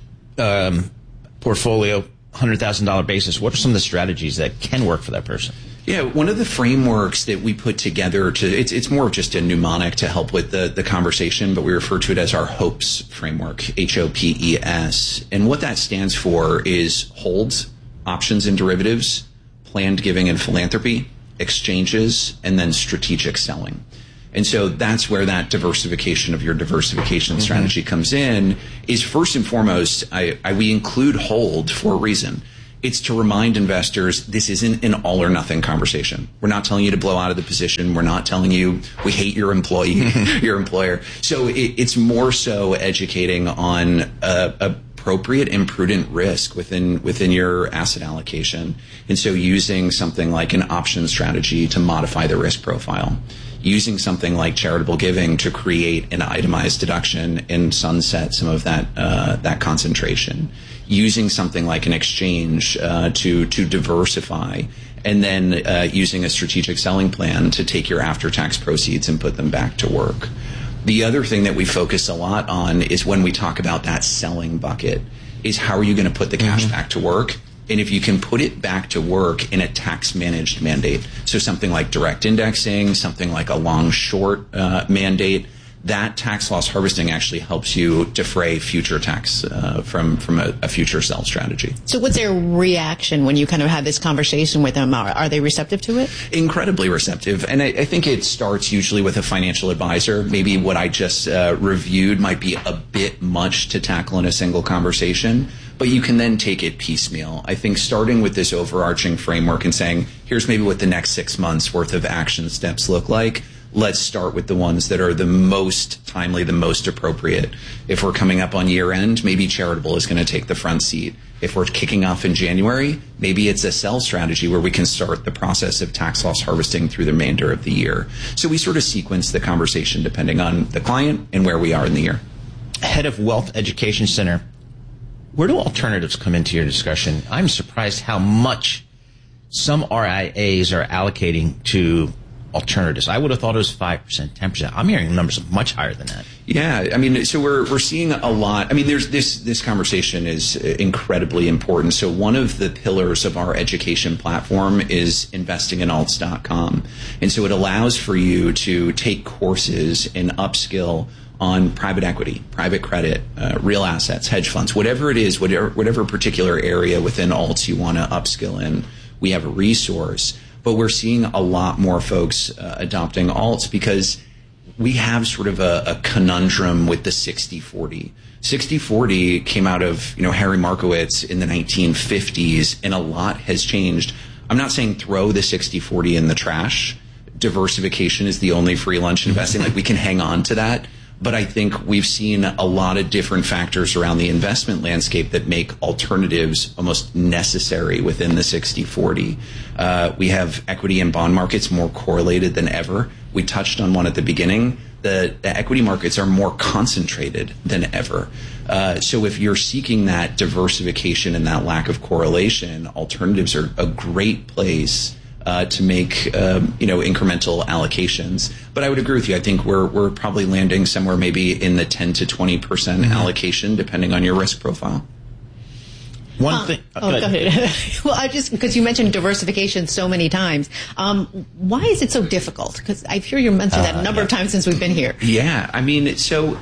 um, portfolio, one hundred thousand dollars basis, what are some of the strategies that can work for that person? Yeah, one of the frameworks that we put together to, it's it's more of just a mnemonic to help with the, the conversation, but we refer to it as our HOPES framework, H O P E S. And what that stands for is holds, options and derivatives, planned giving and philanthropy, exchanges, and then strategic selling. And so that's where that diversification of your diversification mm-hmm. strategy comes in, is first and foremost, I, I, we include hold for a reason. It's to remind investors this isn't an all or nothing conversation. We're not telling you to blow out of the position. We're not telling you we hate your employee, your employer. So it, it's more so educating on uh, appropriate and prudent risk within within your asset allocation. And so using something like an option strategy to modify the risk profile, using something like charitable giving to create an itemized deduction and sunset some of that uh, that concentration, using something like an exchange uh, to to diversify, and then uh, using a strategic selling plan to take your after-tax proceeds and put them back to work. The other thing that we focus a lot on is when we talk about that selling bucket, is how are you going to put the cash mm-hmm. back to work? And if you can put it back to work in a tax-managed mandate, so something like direct indexing, something like a long-short uh, mandate, that tax loss harvesting actually helps you defray future tax uh, from from a, a future sell strategy. So what's their reaction when you kind of have this conversation with them? Are, are they receptive to it? Incredibly receptive. And I, I think it starts usually with a financial advisor. Maybe what I just uh, reviewed might be a bit much to tackle in a single conversation, but you can then take it piecemeal. I think starting with this overarching framework and saying, here's maybe what the next six months worth of action steps look like. Let's start with the ones that are the most timely, the most appropriate. If we're coming up on year end, maybe charitable is going to take the front seat. If we're kicking off in January, maybe it's a sell strategy where we can start the process of tax loss harvesting through the remainder of the year. So we sort of sequence the conversation depending on the client and where we are in the year. Head of Wealth Education Center, where do alternatives come into your discussion? I'm surprised how much some R I As are allocating to alternatives. I would have thought it was five percent, ten percent. I'm hearing numbers much higher than that. Yeah, I mean, so we're we're seeing a lot. I mean, there's this this conversation is incredibly important. So one of the pillars of our education platform is investing in alts dot com. And so it allows for you to take courses and upskill on private equity, private credit, uh, real assets, hedge funds, whatever it is, whatever whatever particular area within alts you want to upskill in. We have a resource. But we're seeing a lot more folks uh, adopting alts because we have sort of a, a conundrum with the sixty forty. sixty forty came out of, you know, Harry Markowitz in the nineteen fifties, and a lot has changed. I'm not saying throw the sixty forty in the trash. Diversification is the only free lunch investing. Like, we can hang on to that. But I think we've seen a lot of different factors around the investment landscape that make alternatives almost necessary within the sixty forty. Uh, we have equity and bond markets more correlated than ever. We touched on one at the beginning. The, the equity markets are more concentrated than ever. Uh, so if you're seeking that diversification and that lack of correlation, alternatives are a great place uh, to make um, you know incremental allocations. But I would agree with you. I think we're we're probably landing somewhere maybe in the ten to twenty percent mm-hmm. allocation, depending on your risk profile. One uh, thing. Oh, go ahead. Go ahead. Well, I just because you mentioned diversification so many times. Um, why is it so difficult? Because I hear you mention that a number uh, yeah. of times since we've been here. Yeah, I mean, so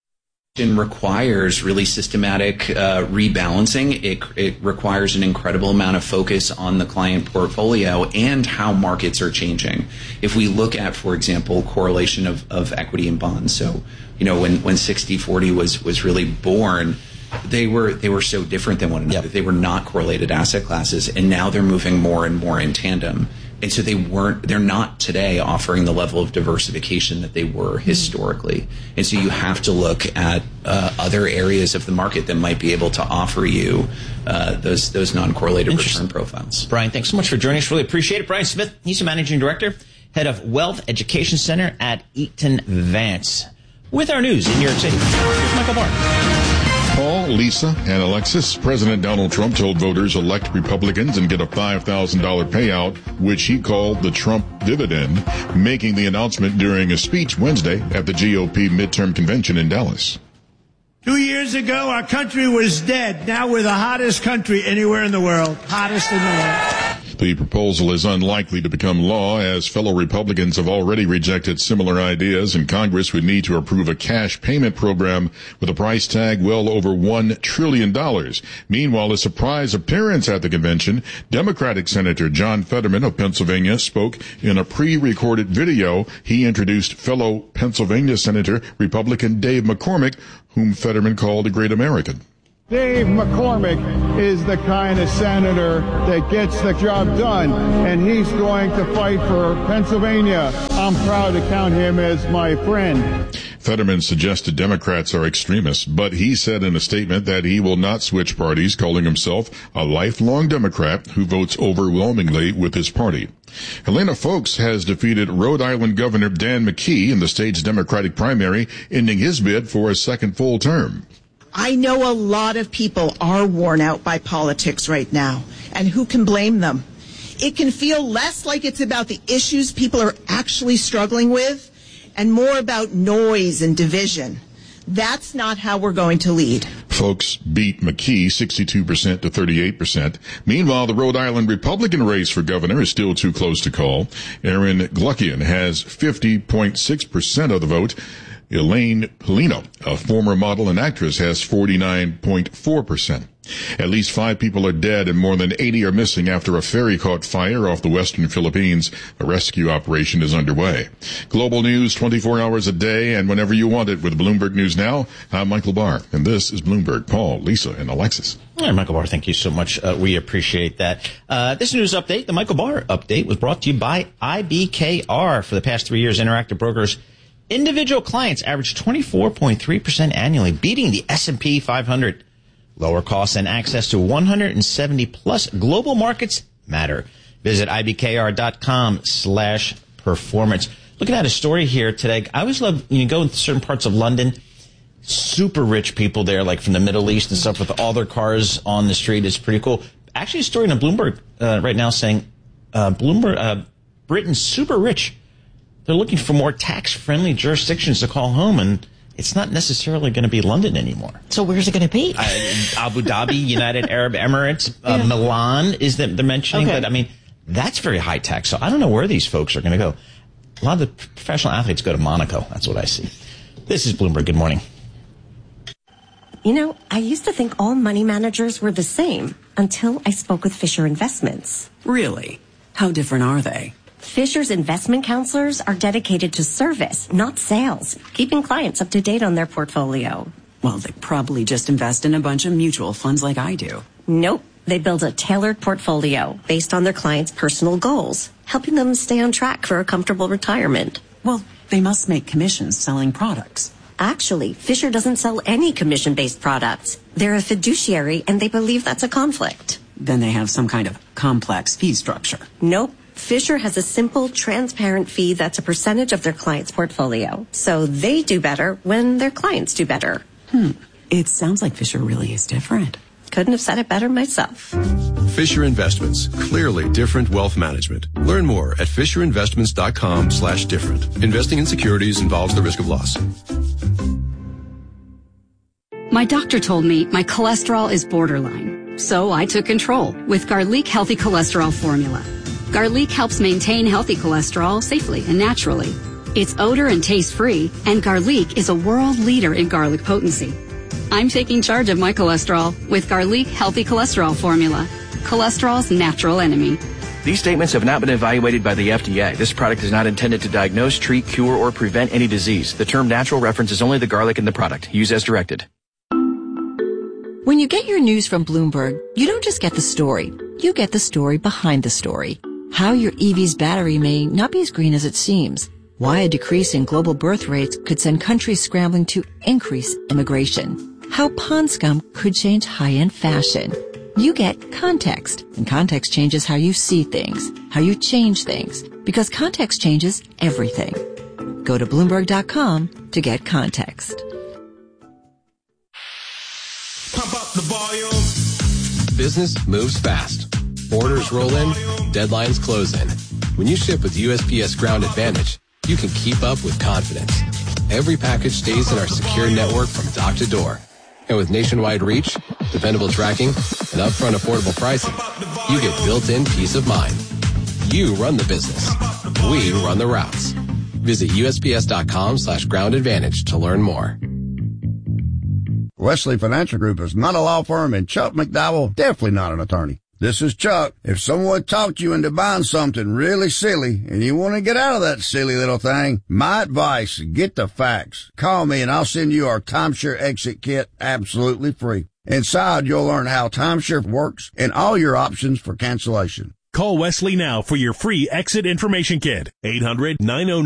it requires really systematic uh, rebalancing. It, it requires an incredible amount of focus on the client portfolio and how markets are changing. If we look at, for example, correlation of, of equity and bonds, so you know when when sixty forty was was really born. They were they were so different than one another. Yep. They were not correlated asset classes, and now they're moving more and more in tandem. And so they weren't. They're not today offering the level of diversification that they were historically. And so you have to look at uh, other areas of the market that might be able to offer you uh, those those non-correlated return profiles. Brian, thanks so much for joining us. Really appreciate it. Brian Smith, he's the managing director, head of Wealth Education Center at Eaton Vance. With our news in New York City, here's Michael Barr. Paul, Lisa, and Alexis, President Donald Trump told voters elect Republicans and get a five thousand dollars payout, which he called the Trump dividend, making the announcement during a speech Wednesday at the G O P midterm convention in Dallas. Two years ago, our country was dead. Now we're the hottest country anywhere in the world. Hottest in the world. The proposal is unlikely to become law, as fellow Republicans have already rejected similar ideas, and Congress would need to approve a cash payment program with a price tag well over one trillion dollars. Meanwhile, a surprise appearance at the convention, Democratic Senator John Fetterman of Pennsylvania spoke in a pre-recorded video. He introduced fellow Pennsylvania Senator Republican Dave McCormick, whom Fetterman called a great American. Dave McCormick is the kind of senator that gets the job done, and he's going to fight for Pennsylvania. I'm proud to count him as my friend. Fetterman suggested Democrats are extremists, but he said in a statement that he will not switch parties, calling himself a lifelong Democrat who votes overwhelmingly with his party. Helena Foulkes has defeated Rhode Island Governor Dan McKee in the state's Democratic primary, ending his bid for a second full term. I know a lot of people are worn out by politics right now, and who can blame them? It can feel less like it's about the issues people are actually struggling with and more about noise and division. That's not how we're going to lead. Foulkes beat McKee sixty-two percent to thirty-eight percent. Meanwhile, the Rhode Island Republican race for governor is still too close to call. Erin Gluckian has fifty point six percent of the vote. Elaine Polino, a former model and actress, has forty-nine point four percent. At least five people are dead and more than eighty are missing after a ferry caught fire off the western Philippines. A rescue operation is underway. Global news twenty-four hours a day and whenever you want it with Bloomberg News Now. I'm Michael Barr, and this is Bloomberg. Paul, Lisa, and Alexis. All right, Michael Barr, thank you so much. Uh, we appreciate that. Uh, this news update, the Michael Barr update, was brought to you by I B K R. For the past three years, Interactive Brokers individual clients averaged twenty-four point three percent annually, beating the S and P five hundred. Lower costs and access to one hundred seventy plus global markets matter. Visit ibkr.com slash performance. Looking at a story here today. I always love, you go into certain parts of London, super rich people there, like from the Middle East and stuff, with all their cars on the street. It's pretty cool. Actually, a story in Bloomberg uh, right now saying uh, Bloomberg, uh, Britain's super rich. They're looking for more tax-friendly jurisdictions to call home, and it's not necessarily going to be London anymore. So where's it going to be? Uh, Abu Dhabi, United Arab Emirates, uh, yeah. Milan is that they're mentioning. Okay. But, I mean, that's very high tax. So I don't know where these folks are going to go. A lot of the professional athletes go to Monaco. That's what I see. This is Bloomberg. Good morning. You know, I used to think all money managers were the same until I spoke with Fisher Investments. Really? How different are they? Fisher's investment counselors are dedicated to service, not sales, keeping clients up to date on their portfolio. Well, they probably just invest in a bunch of mutual funds like I do. Nope. They build a tailored portfolio based on their clients' personal goals, helping them stay on track for a comfortable retirement. Well, they must make commissions selling products. Actually, Fisher doesn't sell any commission-based products. They're a fiduciary, and they believe that's a conflict. Then they have some kind of complex fee structure. Nope. Fisher has a simple, transparent fee that's a percentage of their client's portfolio. So they do better when their clients do better. Hmm. It sounds like Fisher really is different. Couldn't have said it better myself. Fisher Investments. Clearly different wealth management. Learn more at FisherInvestments.com slash different. Investing in securities involves the risk of loss. My doctor told me my cholesterol is borderline, so I took control with Garlic Healthy Cholesterol Formula. Garlic helps maintain healthy cholesterol safely and naturally. It's odor and taste free, and Garlic is a world leader in garlic potency. I'm taking charge of my cholesterol with Garlic Healthy Cholesterol Formula, cholesterol's natural enemy. These statements have not been evaluated by the F D A. This product is not intended to diagnose, treat, cure, or prevent any disease. The term natural references only the garlic in the product. Use as directed. When you get your news from Bloomberg, you don't just get the story. You get the story behind the story. How your E V's battery may not be as green as it seems. Why a decrease in global birth rates could send countries scrambling to increase immigration. How pond scum could change high-end fashion. You get context, and context changes how you see things, how you change things, because context changes everything. Go to Bloomberg dot com to get context. Pump up the volume. Business moves fast. Orders roll in, deadlines close in. When you ship with U S P S Ground Advantage, you can keep up with confidence. Every package stays in our secure network from dock to door. And with nationwide reach, dependable tracking, and upfront affordable pricing, you get built-in peace of mind. You run the business. We run the routes. Visit U S P S dot com slash ground advantage to learn more. Wesley Financial Group is not a law firm, and Chuck McDowell definitely not an attorney. This is Chuck. If someone talked you into buying something really silly and you want to get out of that silly little thing, my advice, get the facts. Call me and I'll send you our timeshare exit kit absolutely free. Inside, you'll learn how timeshare works and all your options for cancellation. Call Wesley now for your free exit information kit. eight hundred nine oh nine